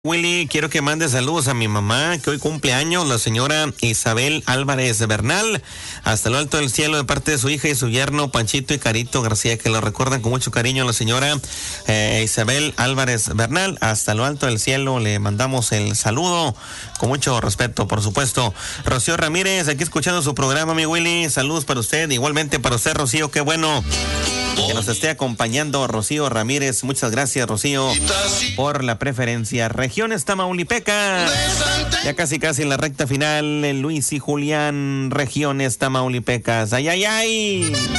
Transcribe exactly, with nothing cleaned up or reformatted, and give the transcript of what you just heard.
Willy, quiero que mande saludos a mi mamá, que hoy cumple años, la señora Isabel Álvarez Bernal, hasta lo alto del cielo, de parte de su hija y su yerno, Panchito y Carito García, que lo recuerdan con mucho cariño. La señora eh, Isabel Álvarez Bernal, hasta lo alto del cielo, le mandamos el saludo, con mucho respeto, por supuesto. Rocío Ramírez, aquí escuchando su programa, mi Willy, saludos para usted, igualmente para usted, Rocío, qué bueno que nos esté acompañando Rocío Ramírez. Muchas gracias, Rocío, por la preferencia. Regiones Tamaulipecas, ya casi casi en la recta final. Luis y Julián, Regiones Tamaulipecas. Ay, ay, ay.